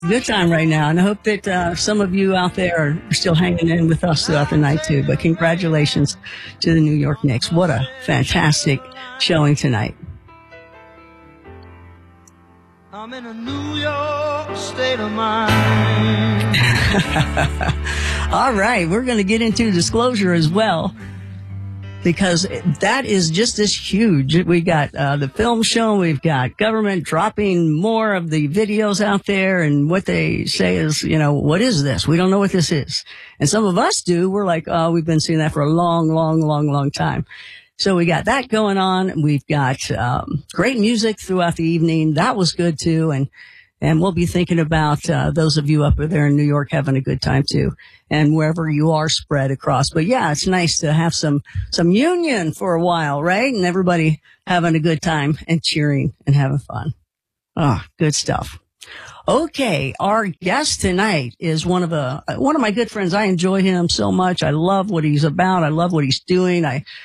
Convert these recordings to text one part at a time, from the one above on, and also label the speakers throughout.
Speaker 1: Good time right now. And I hope that some of you out there are still hanging in with us throughout the night, too. But congratulations to the New York Knicks. What a fantastic showing tonight. I'm in a New York state of mind. All right. We're going to get into disclosure as well, because that is just as huge. We got the film show. We've got government dropping more of the videos out there. And what they say is, what is this? We don't know what this is. And some of us do. We're like, oh, we've been seeing that for a long time. So we got that going on. We've got great music throughout the evening. That was good, too. And we'll be thinking about those of you up there in New York having a good time, too, and wherever you are spread across. But, yeah, it's nice to have some union for a while, right? And everybody having a good time and cheering and having fun. Oh, good stuff. Okay, our guest tonight is one of my good friends. I enjoy him so much. I love what he's about. I love what he's doing.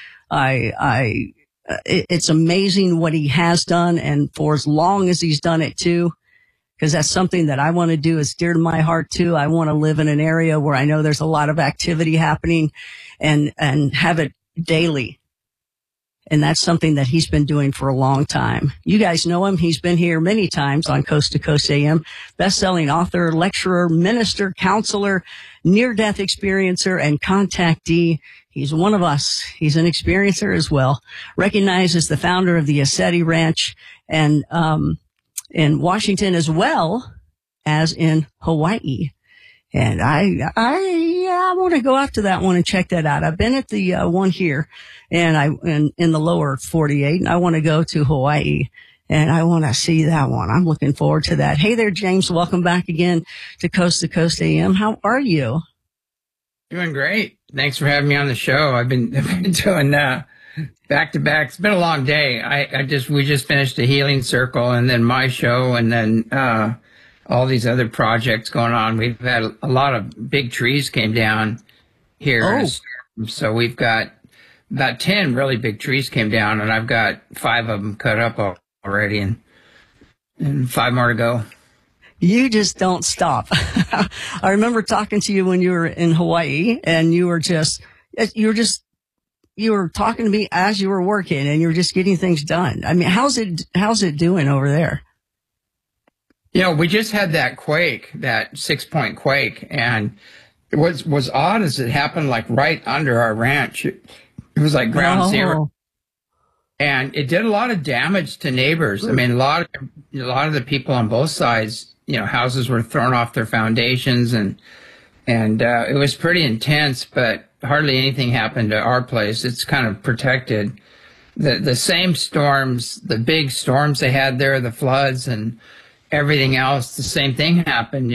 Speaker 1: It's amazing what he has done, and for as long as he's done it, too. Because that's something that I want to do. It's dear to my heart, too. I want to live in an area where I know there's a lot of activity happening and have it daily. And that's something that he's been doing for a long time. You guys know him. He's been here many times on Coast to Coast AM. Best-selling author, lecturer, minister, counselor, near-death experiencer, and contactee. He's one of us. He's an experiencer as well. Recognized as the founder of the Assetti Ranch and in Washington as well as in Hawaii. And I want to go out to that one and check that out. I've been at the one here and in the lower 48, and I want to go to Hawaii and I want to see that one. I'm looking forward to that. Hey there, James. Welcome back again to Coast AM. How are you?
Speaker 2: Doing great. Thanks for having me on the show. I've been doing back to back. It's been a long day. We just finished a healing circle and then my show and then all these other projects going on. We've had a lot of big trees came down here. Oh. So we've got about 10 really big trees came down, and I've got 5 of them cut up already and 5 more to go.
Speaker 1: You just don't stop. I remember talking to you when you were in Hawaii, and you were talking to me as you were working, and you were just getting things done. I mean, how's it doing over there?
Speaker 2: We just had that quake, that 6-point quake, and it was odd as it happened like right under our ranch. It was like ground zero. And it did a lot of damage to neighbors. I mean, a lot of the people on both sides, houses were thrown off their foundations and it was pretty intense, but hardly anything happened to our place. It's kind of protected. The same storms, the big storms they had there, the floods and everything else, the same thing happened.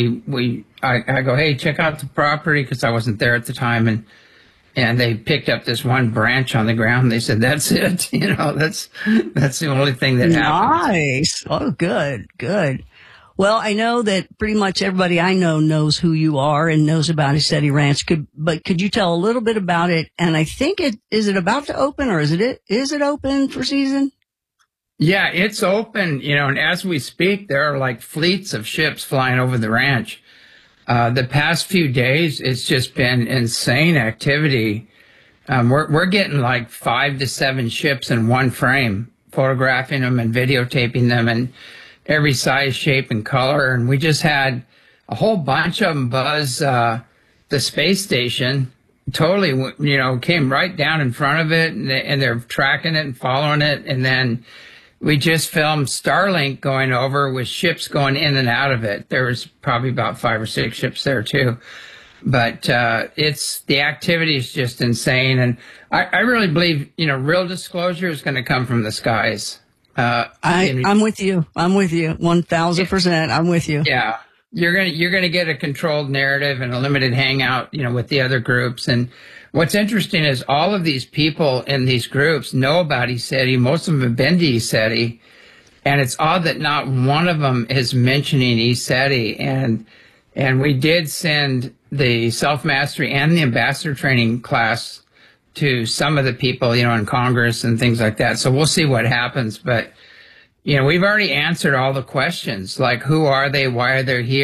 Speaker 2: I go, hey, check out the property, because I wasn't there at the time, and they picked up this one branch on the ground. They said, that's it. That's the only thing that happened.
Speaker 1: Nice. Oh, good. Well, I know that pretty much everybody I know knows who you are and knows about Assetti Ranch. But could you tell a little bit about it? And I think is it about to open, or is it open for season?
Speaker 2: Yeah, it's open, and as we speak, there are like fleets of ships flying over the ranch. The past few days, it's just been insane activity. We're getting like 5 to 7 ships in one frame, photographing them and videotaping them in every size, shape, and color. And we just had a whole bunch of them buzz the space station. Totally, came right down in front of it, and they're tracking it and following it. And then we just filmed Starlink going over with ships going in and out of it. There was probably about 5 or 6 ships there too. But the activity is just insane. And I really believe, real disclosure is going to come from the skies.
Speaker 1: I'm with you. 1,000%. I'm with you.
Speaker 2: Yeah. You're gonna get a controlled narrative and a limited hangout, with the other groups. And what's interesting is all of these people in these groups know about Assetti. Most of them have been to Assetti, and it's odd that not one of them is mentioning Assetti. And we did send the self-mastery and the ambassador training class to some of the people, in Congress and things like that. So we'll see what happens. But we've already answered all the questions, like who are they, why are they here?